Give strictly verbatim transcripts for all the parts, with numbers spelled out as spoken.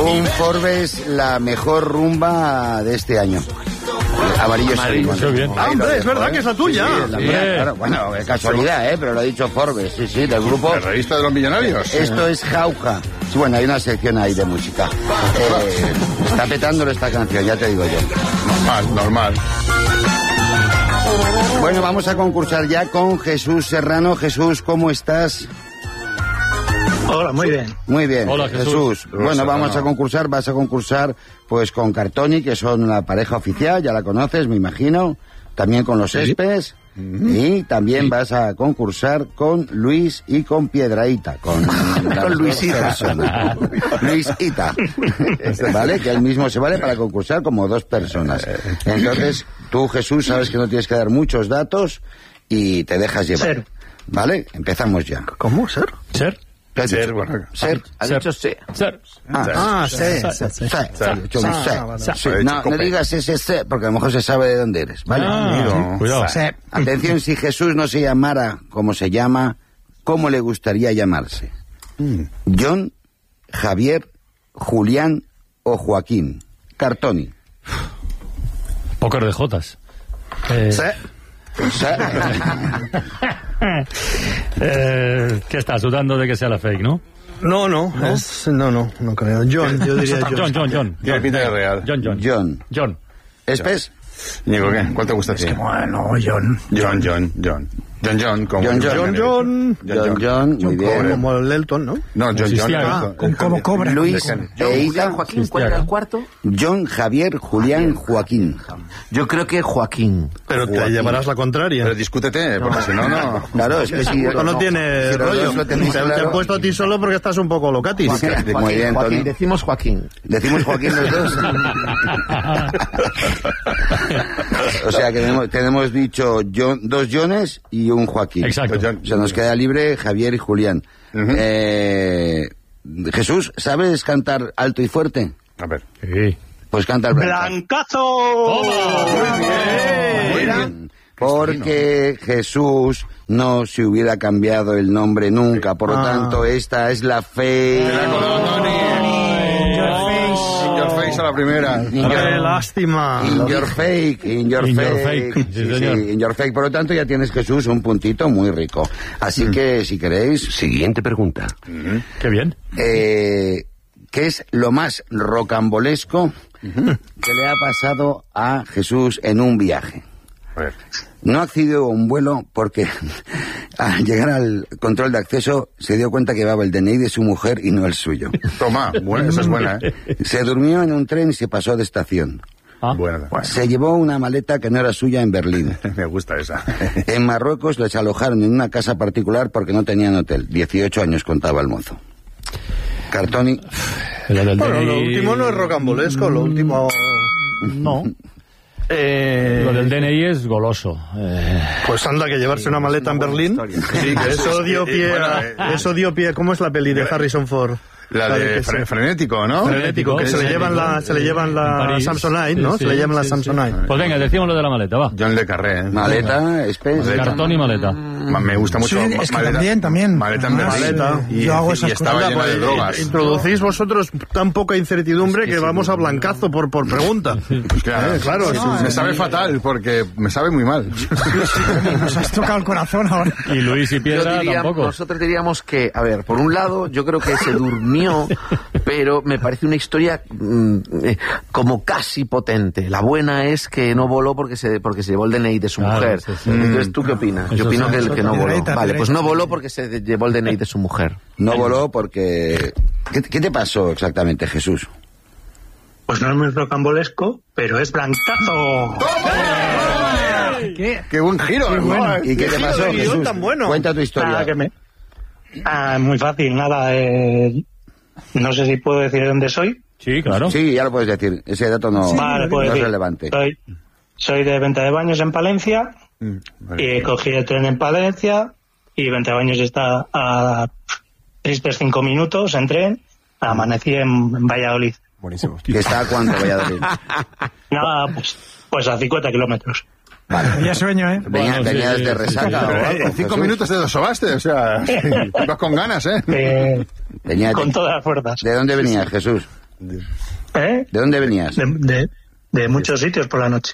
Según Forbes, la mejor rumba de este año. Amarillo Amarillo, bien. Ah, hombre, es verdad que es la tuya. Sí, sí, la mía, claro. Bueno, es casualidad, ¿eh? Pero lo ha dicho Forbes, sí, sí, del grupo. ¿La revista de los millonarios? Esto es Jauja. Sí, bueno, hay una sección ahí de música. Eh, está petándolo esta canción, ya te digo yo. Normal, normal. Bueno, vamos a concursar ya con Jesús Serrano. Jesús, ¿cómo estás? Hola, muy bien. Muy bien. Hola, Jesús. Jesús. Bueno, Serrano. vamos a concursar, vas a concursar pues con Cartoni, que son la pareja oficial, ya la conoces, me imagino. También con los Espes. Y también vas a concursar con Luis y con Piedrahíta. Con, Con Luisita. Luisita. ¿Vale? Que él mismo se vale para concursar como dos personas. Entonces, tú, Jesús, sabes que no tienes que dar muchos datos y te dejas llevar. Ser. ¿Vale? Empezamos ya. ¿Cómo? ¿Ser? ¿Ser? ¿Qué has Ser, dicho? bueno. Ser. Ha Ser. dicho sí. Ser. Ah, Ah, sí. sí, sí, sí, sí, sí. Ah, vale. Sí, Ha dicho no, no cope. digas ese C, porque a lo mejor se sabe de dónde eres, ¿vale? Ah, Amigo. cuidado. Sí. Atención, si Jesús no se llamara como se llama, ¿cómo le gustaría llamarse? John, Javier, Julián o Joaquín. Cartoni. Póker de jotas. Eh, Sí. Sí. eh, ¿Qué estás dudando de que sea la fake, no? No, no, es, no, no, no creo. John, yo diría John. John, John, John. Tiene pinta de real. John, John. John. John. ¿Espes? Digo, ¿qué? ¿Cuál te gusta a ti? Bueno, John. John, John, John. John, John, como... John, John. John, John. John, John, muy bien. Como el Elton, ¿no? No, John, John. Existía, no, ah, no, con como cobra. Luis, John, e Ita. Julián, Joaquín, ¿cuál era el cuarto? John, Javier, Julián, Joaquín. Yo creo que Joaquín. Pero te llevarás la contraria. Pero discútete, porque si no, no... Claro, es que si... Esto no tiene si los rollo. dos lo Te, tenéis te he claro. puesto a ti solo porque estás un poco locatis. Joaquín. Muy bien, Joaquín, Tony. decimos Joaquín. Decimos Joaquín los dos. O sea que tenemos, tenemos dicho John, dos Johnes y un Joaquín. Exacto. O sea, nos queda libre Javier y Julián. Ujú. eh, Jesús, ¿sabes cantar alto y fuerte? A ver. Sí. Pues canta el blanco. ¡Blancazo! Muy bien. Porque Jesús no se hubiera cambiado el nombre nunca. Por lo Ah. tanto, esta es la fe. Te la coló, Tony. In your face a la primera. In your- Qué lástima. In your fake, in your In your fake. fake, sí, señor. in your fake. Por lo tanto, ya tienes, Jesús, un puntito muy rico. Así que, si queréis, siguiente pregunta. Qué bien. Eh, ¿Qué es lo más rocambolesco que le ha pasado a Jesús en un viaje? A ver. No accedió a un vuelo porque al llegar al control de acceso se dio cuenta que llevaba el D N I de su mujer y no el suyo. Toma, buena, esa es buena, ¿eh? Se durmió en un tren y se pasó de estación. Ah. Buena. Se llevó una maleta que no era suya en Berlín. Me gusta esa. En Marruecos les alojaron en una casa particular porque no tenían hotel. dieciocho años contaba el mozo. Cartoni. Lo del Bueno, D N I... lo último no es rocambolesco, lo último... No. Eh, Lo del D N I es goloso. Eh, Pues anda, que llevarse una maleta en Berlín. Sí, que eso dio pie Bueno, a... eh, Eso dio pie... ¿Cómo es la peli de Harrison Ford? La de que fre- se- frenético, ¿no? Frenético, que se le llevan la, se le llevan En la París. Samsonite, ¿no? Sí, Se le sí, llevan la sí, Samsonite. Pues venga, decimos lo de la maleta, va. John Le Carré, ¿eh? Maleta, especie. Cartón y maleta. Ma- Me gusta mucho. Sí, ma- es que maleta- también, también. Maleta en Además, Berlín. maleta. Y, Yo hago y esas estaba cosas. llena de Pues, drogas. introducís vosotros tan poca incertidumbre que vamos a blancazo por, por pregunta. Pues claro, Eh, claro, no, me eh, sabe fatal porque me sabe muy mal. Nos has tocado el corazón ahora. Y Luis y Yo Piedra diría- tampoco. nosotros diríamos que, a ver, por un lado, yo creo que se durmió, pero me parece una historia mm, eh, como casi potente. La buena es que no voló porque se porque se llevó el D N I de su Claro, mujer. sí, sí. Entonces, ¿tú qué opinas? Eso Yo opino sí, que, eso que no voló. Piedrita, Vale, pues Piedrita. no voló porque se llevó el D N I de su mujer. No voló porque... ¿Qué, qué te pasó exactamente, Jesús? Pues no es muy rocambolesco, pero es blancazo. ¿Qué? ¡Qué buen giro! Qué bueno. ¿Y qué te giro pasó, de guión Jesús? tan bueno. Cuenta tu historia. Ah, que me- Ah, muy fácil, nada. Eh, no sé si puedo decir dónde soy. Sí, claro. Sí, ya lo puedes decir. Ese dato no, Vale, no puedo es decir. relevante. Soy, soy de venta de baños en Palencia. Mm, vale. Y cogí el tren en Palencia. Y venta de baños está a tristes cinco minutos en tren. Amanecí en, en Valladolid. Buenísimo. ¿Que está a cuánto, Valladolid? Nada, pues, pues a cincuenta kilómetros. Había sueño, ¿eh? Venía, Bueno, sí, venías sí, de sí, resaca Pero, o eh, algo, en cinco Jesús. minutos te sobaste, o sea, vas con ganas, ¿eh? Eh, Venía- con todas las fuerzas. ¿De dónde venías, Jesús? ¿Eh? ¿De dónde venías? De, de, de muchos sitios por la noche.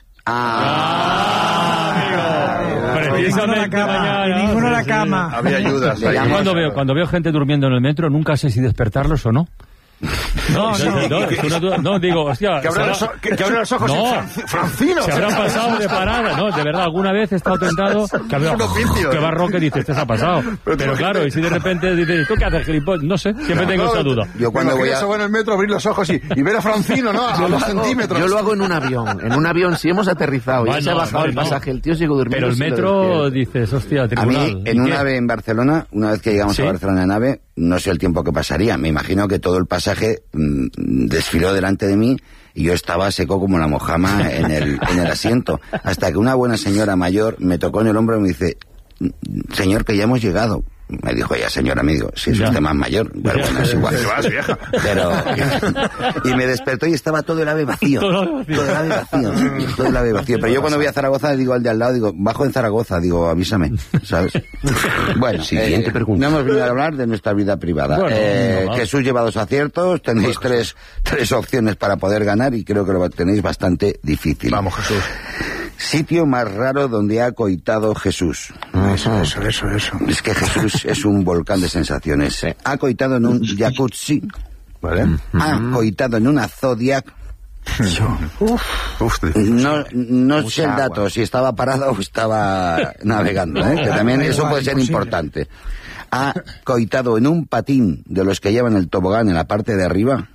Ah, amigo. Precisamente mañana. Ninguno a la cama. Había ayudas. Le ahí. llamo- Cuando veo, cuando veo gente durmiendo en el metro, nunca sé si despertarlos o no. No, no, no, es una duda- no, digo, hostia. Que abra será- los, o- que, que abra los ojos No. y Fran- Francino. Se habrán pasado de parada, ¿no? De verdad, alguna vez he estado tentado que había un oficio. que Barroque dice, este se ha pasado. Pero Pero tú- claro, y si de repente dices, ¿tú qué haces, gilipollas? No sé, siempre tengo esa duda. Yo cuando voy a... en el metro, abrir los ojos y, y ver a Francino, ¿no? A dos centímetros. Yo lo hago en un avión. En un avión, si hemos aterrizado y ya Bueno, se ha bajado no, el no. pasaje, el tío sigue durmiendo. Pero el sí lo metro despierta. dices, hostia, A tribunal. mí, en ¿Y un qué? ave en Barcelona, una vez que llegamos ¿Sí? a Barcelona en ave, no sé el tiempo que pasaría. Me imagino que todo el pasaje mm, desfiló delante de mí y yo estaba seco como la mojama en el, en el asiento. Hasta que una buena señora mayor me tocó en el hombro y me dice, señor, que ya hemos llegado. Me dijo ella, señor amigo, si es Ya. usted más mayor. Pero bueno, es igual. Te vas, vieja. Pero, y me despertó y estaba todo el ave vacío. Todo el ave vacío. Todo el ave vacío. Todo el ave vacío. Pero yo cuando voy a Zaragoza le digo al de al lado, digo, bajo en Zaragoza, digo, avísame, ¿sabes? Bueno, Siguiente eh, pregunta. no hemos venido a hablar de nuestra vida privada. Bueno, Eh, no, va. Jesús lleva dos aciertos, tenéis tres, tres opciones para poder ganar y creo que lo tenéis bastante difícil. Vamos, Jesús. Sitio más raro donde ha coitado Jesús. Eso, eso, eso, eso. Es que Jesús es un volcán de sensaciones. Ha coitado en un jacuzzi. ¿Vale? Ha coitado en una Zodiac. Uf, uf, No, no Mucha sé el dato, agua. si estaba parado o estaba navegando, ¿eh? Que también eso puede ser importante. Ha coitado en un patín de los que llevan el tobogán en la parte de arriba,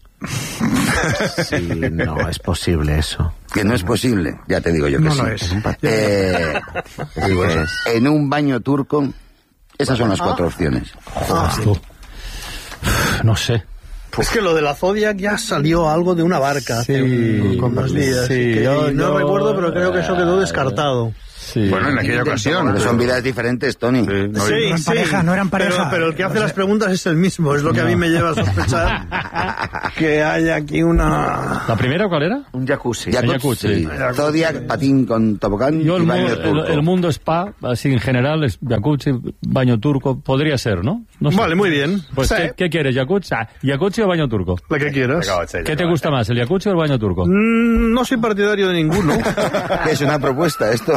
Sí, no, es posible eso. que no es posible, ya te digo yo que No sí. lo es. Eh, pues, en un baño turco, esas son las cuatro opciones. Joder, tú. No sé. Es que lo de la Zodiac ya salió algo de una barca hace Sí, un- unos días. sí, y que- yo- y no yo- recuerdo, pero creo que eso quedó descartado. Sí. Bueno, en aquella ocasión. Porque son vidas diferentes, Tony. Sí, no, Sí, eran pareja, no eran pareja. Pero, pero el que hace las preguntas es el mismo, es lo que a mí me lleva a sospechar que hay aquí una... ¿La primera cuál era? Un jacuzzi. Jacuzzi, Zodiac, patín con tobogán Yo y el, mu- baño el, turco. el mundo spa, así en general, es jacuzzi, baño turco, podría ser, ¿no? No sé. Vale, muy bien. Pues, Sí, ¿qué, qué quieres, jacuzzi? Ah, ¿Jacuzzi o baño turco? la que quieras. ¿Qué te gusta más, el jacuzzi o el baño turco? Mm, No soy partidario de ninguno. Es una propuesta esto.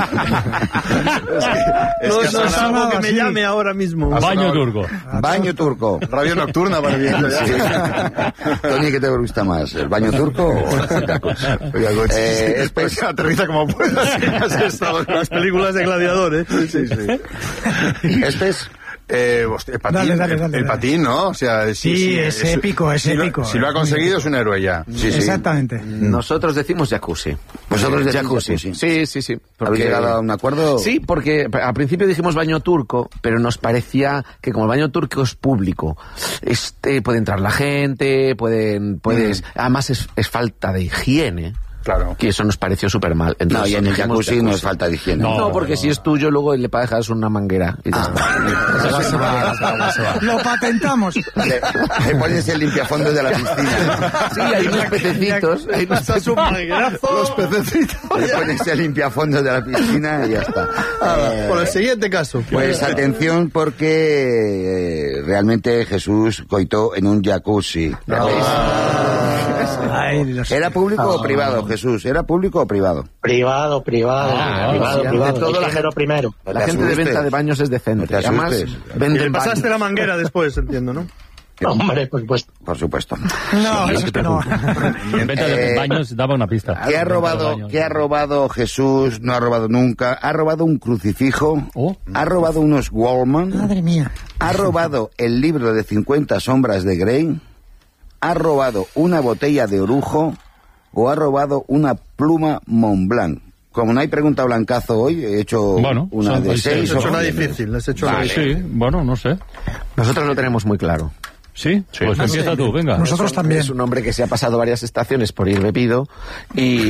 no, que no es ha algo sonado que me así. llame ahora mismo. Baño turco. Baño turco. Radio nocturna para bien. Tony, ¿qué te gusta más? ¿El baño turco o el jacuzzi? Eh, es Pues pues, aterriza como puedas. Has estado en Las películas de gladiadores. Sí, sí. este es Eh, hostia, el patín, Dale, dale, el- dale, el, dale. patín, ¿no? O sea, sí, Sí, es épico, es si lo- épico. si lo ha conseguido, es un héroe ya. sí, sí. Exactamente. Nosotros decimos jacuzzi. Vosotros decís jacuzzi. jacuzzi. Sí, sí, sí. ¿Habéis llegado a un acuerdo? Sí, porque al principio dijimos baño turco, pero nos parecía que como el baño turco es público, este puede entrar la gente, pueden, puedes, además es, es falta de higiene. Claro. Que eso nos pareció súper mal. No, y en el dijimos jacuzzi no es falta de higiene. No, porque si es tuyo, luego le dejas una manguera. Y ya está. Se va, se va, se va. Lo patentamos. Le, le pones el limpiafondos de la piscina. Sí, hay unos pececitos. Hay unos Estás un manguerazo. Los pececitos. Le pones el limpiafondos de la piscina y ya está. Eh, Por el siguiente caso. Pues atención porque eh, realmente Jesús coitó en un jacuzzi. ¿Ya veis? Ay, los- ¿Era público o privado, Jesús? ¿Era público o privado? Privado, privado, Ah, privado, sí, privado. ante todo Hay que la hacerlo primero. No La te gente de asustes. venta de baños es decente. No te Además, asustes. Y venden le pasaste baños. la manguera después, entiendo, ¿no? Hombre, por supuesto. Por supuesto. No, es que no. En venta de Eh, baños daba una pista. ¿Qué ha robado, ¿Qué ha robado Jesús? No ha robado nunca. Ha robado un crucifijo. Oh. Ha robado unos Wallman. Madre mía. Ha robado el libro de cincuenta sombras de Grey. Ha robado una botella de orujo. O ha robado una pluma Montblanc. Como no hay pregunta blancazo hoy, he hecho Bueno, una son- de hay seis. seis. Has hecho una opciones. difícil, has hecho Vale, una sí, bueno, no sé. Nosotros lo tenemos muy claro. ¿Sí? Pues empieza tú, venga. Nosotros también. Es un hombre que se ha pasado varias estaciones por ir bebido y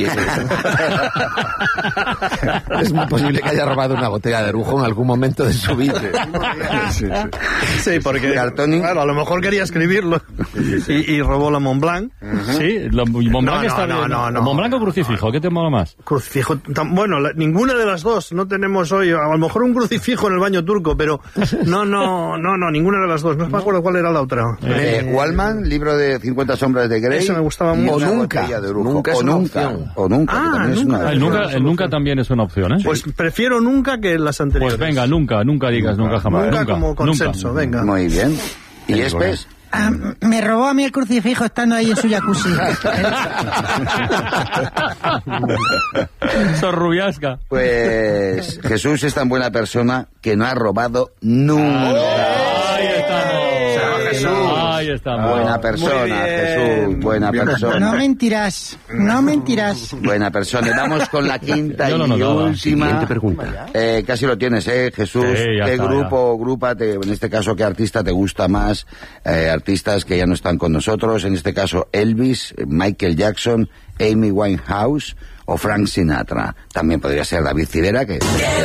es muy posible que haya robado una botella de orujo en algún momento de su vida. Sí, sí. Sí, porque Cartoni. claro, a lo mejor quería escribirlo y, y robó la Montblanc. Sí, lo, Montblanc No, no, está no, bien. no, no. ¿Montblanc o crucifijo? ¿Qué te mola más? Crucifijo, tan- bueno, la- ninguna de las dos, no tenemos hoy, a lo mejor un crucifijo en el baño turco, pero no, no, no, no, ninguna de las dos, no me acuerdo cuál era la otra. Eh, Eh, Wallman, libro de cincuenta sombras de Grey. Eso me gustaba y mucho. una O nunca. botella de orujo. Nunca es o una nunca. opción. O nunca. que Ah, también es nunca. una El nunca, opción. el nunca también es una opción, ¿eh? Pues prefiero nunca que las anteriores. Pues venga, nunca, nunca digas nunca, jamás. Nunca, Nunca, como consenso, nunca. venga. Muy bien. ¿Y Espes? Ah, me robó a mí el crucifijo estando ahí en su jacuzzi. Sorrubiasca. Pues Jesús es tan buena persona que no ha robado nunca. Ahí estamos. Jesús. Ahí estamos. Buena persona, Muy bien. Jesús. Buena No persona. mentirás, no mentirás. Buena persona. Y vamos con la quinta Yo lo y notaba. última. Siguiente pregunta. Eh, casi lo tienes, ¿eh, Jesús? Sí, ya ¿Qué está, grupo o grupa, te, en este caso, qué artista te gusta más? Eh, artistas que ya no están con nosotros, en este caso Elvis, Michael Jackson, Amy Winehouse o Frank Sinatra. También podría ser David Civera, que...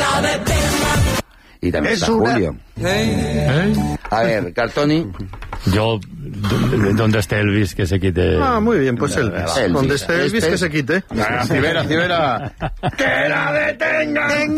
Y también Es está una- Julio. ¿Eh? A ver, Cartoni. Yo, d- donde esté Elvis, que se quite. Ah, muy bien, pues Elvis. Elvis. Donde esté Elvis, Este- que se quite. Ah, Civera, Civera. ¡Que la detengan!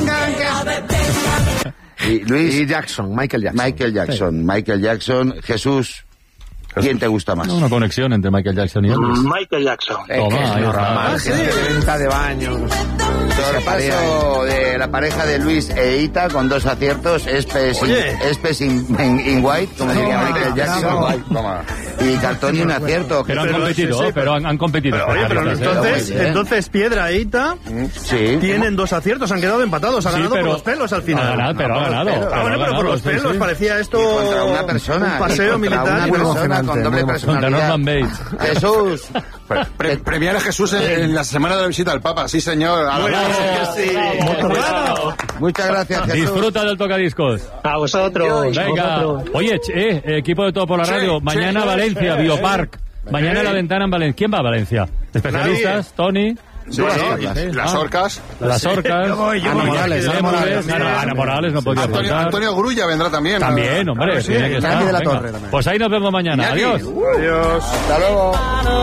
Y Luis. Y Jackson, Michael Jackson. Michael Jackson. Michael Jackson. Jesús. ¿Quién te gusta más? Una conexión entre Michael Jackson y Elvis. Michael Jackson. Toma, ahí está. Ah, sí, venta de baños. Sorpaso de la pareja de Luis e Ita con dos aciertos. Espes in, Oye. Espes in, in- in White, como diría Michael Jackson. Toma. Y Cartoni un acierto. Pero han Pero competido, sí, sí, pero han, han competido. Pero, oye, pero Estas, ¿eh? entonces, Muy bien. entonces Piedra e Ita Sí. tienen dos aciertos, han quedado empatados, ha Sí, ganado pero- por los pelos al final. Ha ganado, pero ha ganado. pelos. Ah, pero bueno, ha pero por ganado, los sí, pelos sí. parecía esto Y contra una persona. un y paseo contra militar. Una Muy persona emocionante, con doble muy Contra personalidad. Norman Bates. Jesús. Pre- pre- premiar a Jesús en, en la semana de la visita al Papa. Sí, señor. A la Bueno, vez. que sí. Claro. Muchas gracias, Jesús. Disfruta del tocadiscos. A vosotros. Venga. vosotros. Oye, ch- eh, equipo de Todo por la Sí, Radio. sí, Mañana sí, Valencia, sí, Biopark. Mañana la ventana en Valencia. ¿Quién va a Valencia? ¿Especialistas? Tony. Sí, sí. Las Ah. orcas. Las orcas. Yo voy, yo Ana voy. Morales. Ana Ana Morales. Morales. Ana- Ana Morales no podía Antonio, faltar. Antonio Grulla vendrá también. También, hombre. sí, tiene que estar. Iñaki de la Venga. Torre también. Pues ahí nos vemos mañana. Iñaki. Adiós. Adiós. Hasta luego.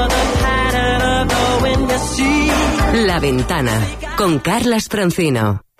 La Ventana con Carlas Francino.